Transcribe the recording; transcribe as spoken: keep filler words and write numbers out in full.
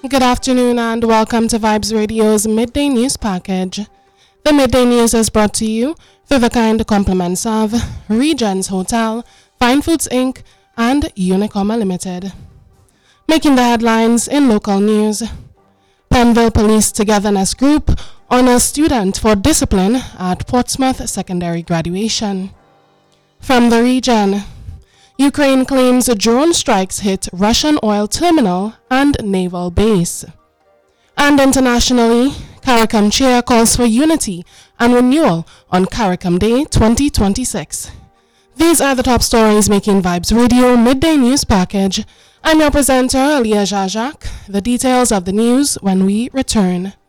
Good afternoon and welcome to Vibes Radio's Midday News Package. The Midday News is brought to you through the kind compliments of Regents Hotel, Fine Foods Incorporated, and Unicoma Limited. Making the headlines in local news. Penville Police Togetherness Group honors student for discipline at Portsmouth Secondary graduation. From the region, Ukraine claims drone strikes hit Russian oil terminal and naval base. And internationally, CARICOM chair calls for unity and renewal on CARICOM Day twenty twenty-six. These are the top stories making Vibes Radio Midday News Package. I'm your presenter, Leah Jajak. The details of the news when we return.